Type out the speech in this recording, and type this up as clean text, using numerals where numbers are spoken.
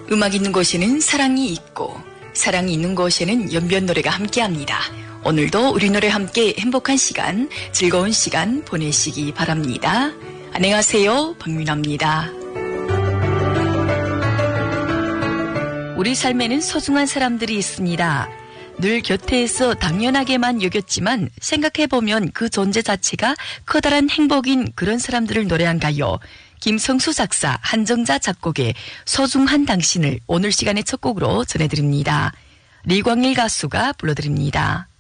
음악 있는 곳에는 사랑이 있고 사랑이 있는 곳에는 연변 노래가 함께합니다. 오늘도 우리 노래 함께 행복한 시간, 즐거운 시간 보내시기 바랍니다. 안녕하세요, 박민아입니다. 우리 삶에는 소중한 사람들이 있습니다. 늘 곁에서 당연하게만 여겼지만 생각해보면 그 존재 자체가 커다란 행복인 그런 사람들을 노래한 가요. 김성수 작사, 한정자 작곡의 소중한 당신을 오늘 시간의 첫 곡으로 전해드립니다. 리광일 가수가 불러드립니다.